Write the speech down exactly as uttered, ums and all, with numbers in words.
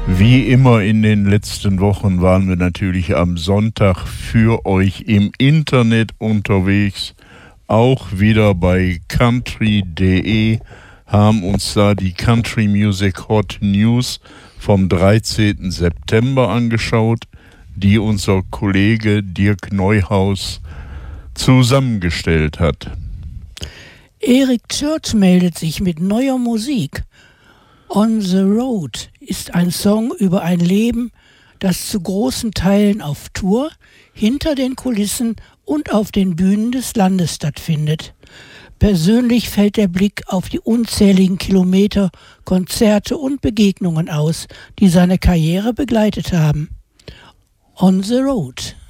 Wie immer in den letzten Wochen waren wir natürlich am Sonntag für euch im Internet unterwegs. Auch wieder bei country punkt de haben uns da die Country Music Hot News vom dreizehnten September angeschaut, die unser Kollege Dirk Neuhaus zusammengestellt hat. Eric Church meldet sich mit neuer Musik. On the Road ist ein Song über ein Leben, das zu großen Teilen auf Tour, hinter den Kulissen und auf den Bühnen des Landes stattfindet. Persönlich fällt der Blick auf die unzähligen Kilometer, Konzerte und Begegnungen aus, die seine Karriere begleitet haben. On the Road.